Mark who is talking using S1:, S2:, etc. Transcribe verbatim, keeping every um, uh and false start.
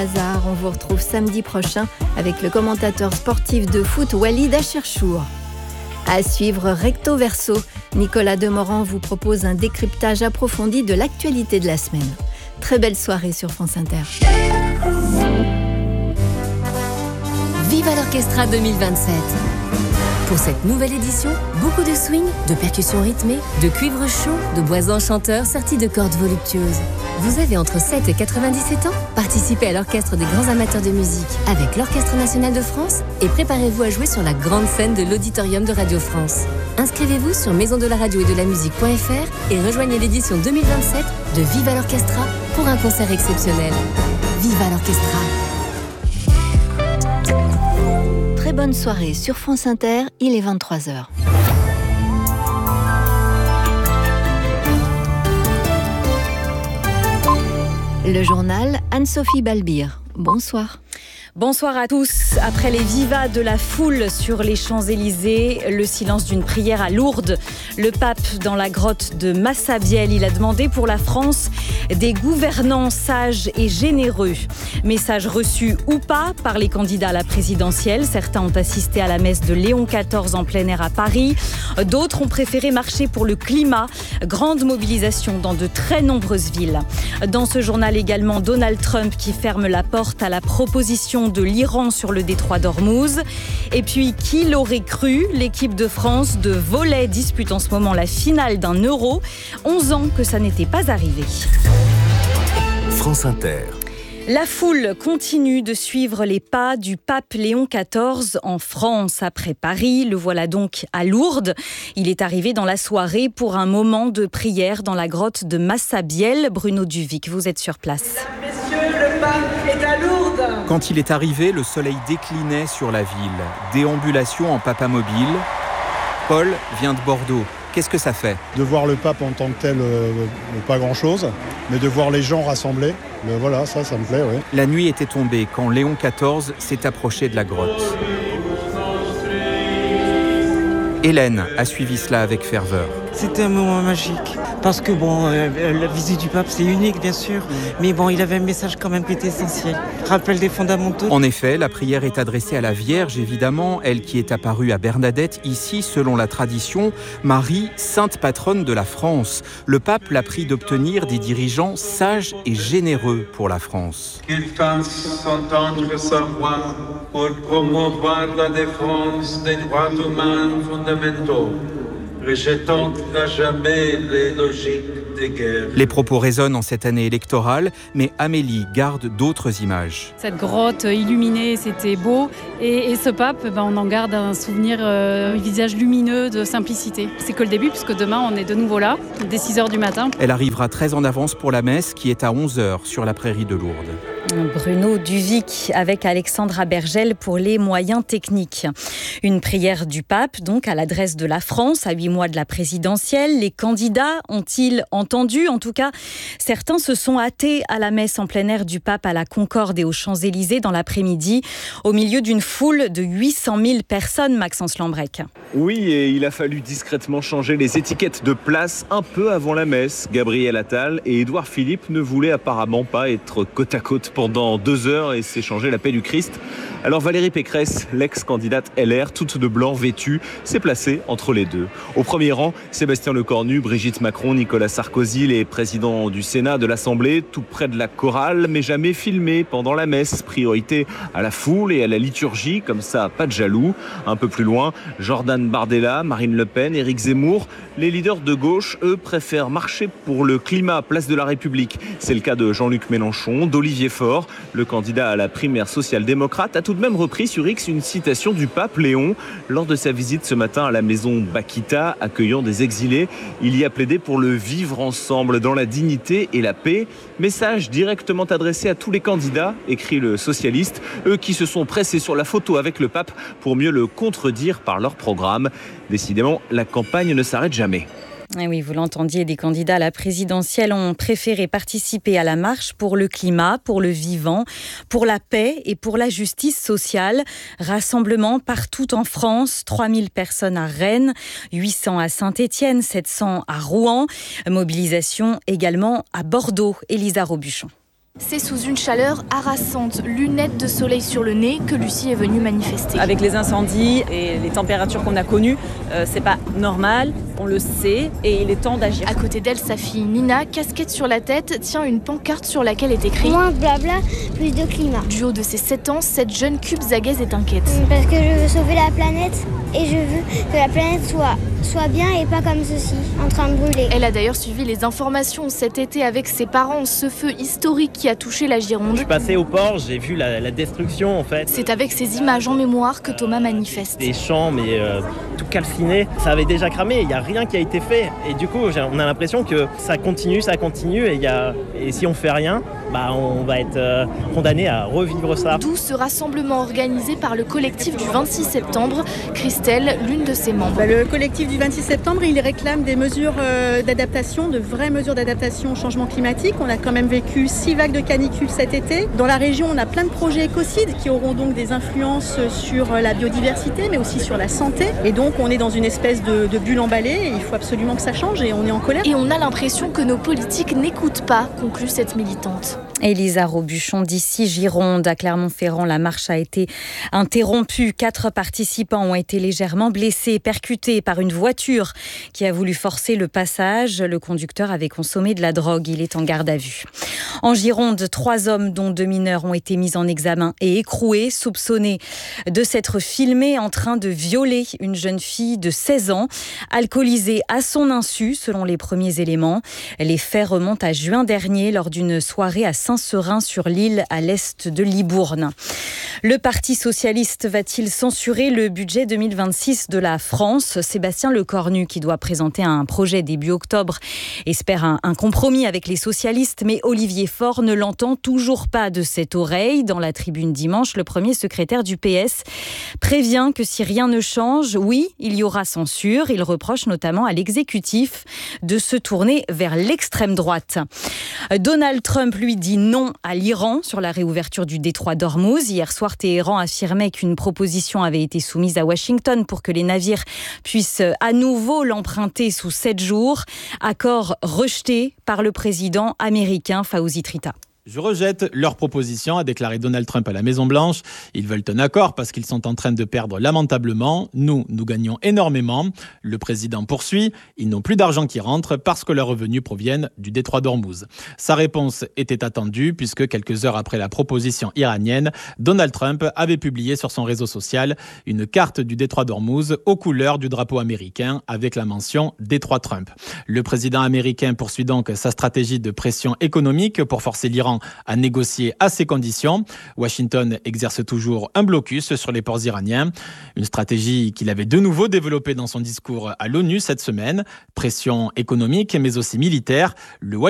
S1: Hasard, on vous retrouve samedi prochain avec le commentateur sportif de foot Walid Acherchour. À suivre Recto Verso, Nicolas Demorand vous propose un décryptage approfondi de l'actualité de la semaine. Très belle soirée sur France Inter.
S2: Viva l'Orchestra deux mille vingt-sept. Pour cette nouvelle édition, beaucoup de swing, de percussions rythmées, de cuivre chaud, de bois enchanteurs sortis de cordes voluptueuses. Vous avez entre sept et quatre-vingt-dix-sept ans? Participez à l'orchestre des grands amateurs de musique avec l'Orchestre national de France et préparez-vous à jouer sur la grande scène de l'Auditorium de Radio France. Inscrivez-vous sur maison de la radio et de la musique point f r et rejoignez l'édition deux mille vingt-sept de Viva l'Orchestra pour un concert exceptionnel. Viva l'Orchestra!
S1: Très bonne soirée sur France Inter, il est vingt-trois heures. Le journal Anne-Sophie Balbir. Bonsoir.
S3: Bonsoir à tous. Après les vivas de la foule sur les Champs-Élysées, le silence d'une prière à Lourdes, le pape dans la grotte de Massabielle, il a demandé pour la France des gouvernants sages et généreux. Message reçu ou pas par les candidats à la présidentielle. Certains ont assisté à la messe de Léon quatorze en plein air à Paris. D'autres ont préféré marcher pour le climat. Grande mobilisation dans de très nombreuses villes. Dans ce journal également, Donald Trump qui ferme la porte à la proposition de l'Iran sur le détroit d'Ormuz. Et puis, qui l'aurait cru? L'équipe de France de volley dispute en ce moment la finale d'un Euro. onze ans que ça n'était pas arrivé.
S4: France Inter.
S3: La foule continue de suivre les pas du pape Léon quatorze en France. Après Paris, le voilà donc à Lourdes. Il est arrivé dans la soirée pour un moment de prière dans la grotte de Massabielle. Bruno Duvic, vous êtes sur place.
S5: Mesdames, messieurs, le pape est à Lourdes.
S6: Quand il est arrivé, le soleil déclinait sur la ville. Déambulation en papamobile. Paul vient de Bordeaux. Qu'est-ce que ça fait?
S7: De voir le pape en tant que tel, euh, pas grand-chose, mais de voir les gens rassemblés, euh, voilà, ça, ça me plaît, oui.
S6: La nuit était tombée quand Léon quatorze s'est approché de la grotte. Hélène a suivi cela avec ferveur.
S8: C'était un moment magique, parce que bon, euh, la visite du pape c'est unique bien sûr, mais bon, il avait un message quand même qui était essentiel. Rappel des fondamentaux.
S6: En effet, la prière est adressée à la Vierge, évidemment, elle qui est apparue à Bernadette, ici, selon la tradition, Marie, sainte patronne de la France. Le pape l'a pris d'obtenir des dirigeants sages et généreux pour la France.
S9: Qu'il fasse entendre sa voix pour promouvoir la défense des droits humains fondamentaux, rejetant à jamais les logiques des guerres.
S6: Les propos résonnent en cette année électorale, mais Amélie garde d'autres images.
S10: Cette grotte illuminée, c'était beau. Et, et ce pape, ben, on en garde un souvenir, euh, un visage lumineux de simplicité. C'est que le début, puisque demain, on est de nouveau là, dès six heures du matin.
S6: Elle arrivera très en avance pour la messe, qui est à onze heures sur la prairie de Lourdes.
S3: Bruno Duvic avec Alexandra Bergel pour les moyens techniques. Une prière du pape, donc à l'adresse de la France, à huit mois de la présidentielle. Les candidats ont-ils entendu? En tout cas, certains se sont hâtés à la messe en plein air du pape à la Concorde et aux Champs-Élysées dans l'après-midi, au milieu d'une foule de huit cent mille personnes, Maxence Lambrec.
S11: Oui, et il a fallu discrètement changer les étiquettes de place un peu avant la messe. Gabriel Attal et Édouard Philippe ne voulaient apparemment pas être côte à côte pendant deux heures et s'échanger la paix du Christ. Alors Valérie Pécresse, l'ex-candidate L R, toute de blanc vêtue, s'est placée entre les deux. Au premier rang, Sébastien Lecornu, Brigitte Macron, Nicolas Sarkozy, les présidents du Sénat, de l'Assemblée, tout près de la chorale, mais jamais filmés pendant la messe. Priorité à la foule et à la liturgie, comme ça, pas de jaloux. Un peu plus loin, Jordan Bardella, Marine Le Pen, Éric Zemmour. Les leaders de gauche, eux, préfèrent marcher pour le climat, place de la République. C'est le cas de Jean-Luc Mélenchon, d'Olivier Faure. Le candidat à la primaire social-démocrate a tout de même repris sur X une citation du pape Léon lors de sa visite ce matin à la maison Bakita, accueillant des exilés. Il y a plaidé pour le vivre ensemble dans la dignité et la paix. Message directement adressé à tous les candidats, écrit le socialiste, eux qui se sont pressés sur la photo avec le pape pour mieux le contredire par leur programme. Décidément, la campagne ne s'arrête jamais.
S3: Et oui, vous l'entendiez, des candidats à la présidentielle ont préféré participer à la marche pour le climat, pour le vivant, pour la paix et pour la justice sociale. Rassemblement partout en France, trois mille personnes à Rennes, huit cents à Saint-Étienne, sept cents à Rouen. Mobilisation également à Bordeaux. Élisa Robuchon.
S12: C'est sous une chaleur harassante, lunettes de soleil sur le nez, que Lucie est venue manifester.
S13: Avec les incendies et les températures qu'on a connues, euh, c'est pas normal, on le sait et il est temps d'agir.
S12: À côté d'elle, sa fille Nina, casquette sur la tête, tient une pancarte sur laquelle est écrit «
S14: Moins de blabla, plus de climat ».
S12: Du haut de ses sept ans, cette jeune Cubzagaise est inquiète.
S14: Parce que je veux sauver la planète et je veux que la planète soit, soit bien et pas comme ceci, en train de brûler.
S12: Elle a d'ailleurs suivi les informations cet été avec ses parents, ce feu historique qui a touché la Gironde.
S15: Je suis passé au port, j'ai vu la, la destruction en fait.
S12: C'est avec ces images en mémoire que Thomas manifeste.
S15: Des champs mais euh, tout calciné, ça avait déjà cramé, il n'y a rien qui a été fait. Et du coup, on a l'impression que ça continue, ça continue et, y a, et si on fait rien, bah, on va être euh, condamné à revivre ça.
S12: D'où ce rassemblement organisé par le collectif du vingt-six septembre. Christelle, l'une de ses membres.
S16: Bah, le collectif du vingt-six septembre, il réclame des mesures euh, d'adaptation, de vraies mesures d'adaptation au changement climatique. On a quand même vécu six vagues de canicule cet été. Dans la région, on a plein de projets écocides qui auront donc des influences sur la biodiversité, mais aussi sur la santé. Et donc, on est dans une espèce de, de bulle emballée. Et il faut absolument que ça change et on est en colère.
S12: Et on a l'impression que nos politiques n'écoutent pas, conclut cette militante.
S3: Élisa Robuchon d'ici Gironde. À Clermont-Ferrand, la marche a été interrompue. Quatre participants ont été légèrement blessés, percutés par une voiture qui a voulu forcer le passage. Le conducteur avait consommé de la drogue. Il est en garde à vue. En Gironde, trois hommes, dont deux mineurs, ont été mis en examen et écroués, soupçonnés de s'être filmés en train de violer une jeune fille de seize ans, alcoolisée à son insu, selon les premiers éléments. Les faits remontent à juin dernier, lors d'une soirée à Saint-Seurin-sur-l'Île, à l'est de Libourne. Le Parti socialiste va-t-il censurer le budget deux mille vingt-six de la France ? Sébastien Lecornu, qui doit présenter un projet début octobre, espère un, un compromis avec les socialistes, mais Olivier Faure ne l'entend toujours pas de cette oreille. Dans la tribune dimanche, le premier secrétaire du P S prévient que si rien ne change, oui, il y aura censure. Il reproche notamment à l'exécutif de se tourner vers l'extrême droite. Donald Trump, lui, dit non à l'Iran sur la réouverture du détroit d'Ormuz. Hier soir, Téhéran affirmait qu'une proposition avait été soumise à Washington pour que les navires puissent à nouveau l'emprunter sous sept jours. Accord rejeté par le président américain Fawzi Trita.
S17: Je rejette leur proposition, a déclaré Donald Trump à la Maison-Blanche. Ils veulent un accord parce qu'ils sont en train de perdre lamentablement. Nous, nous gagnons énormément. Le président poursuit. Ils n'ont plus d'argent qui rentre parce que leurs revenus proviennent du détroit d'Ormuz. Sa réponse était attendue puisque quelques heures après la proposition iranienne, Donald Trump avait publié sur son réseau social une carte du détroit d'Ormuz aux couleurs du drapeau américain avec la mention détroit Trump. Le président américain poursuit donc sa stratégie de pression économique pour forcer l'Iran à négocier à ces conditions. Washington exerce toujours un blocus sur les ports iraniens, une stratégie qu'il avait de nouveau développée dans son discours à l'ONU cette semaine. Pression économique mais aussi militaire. Le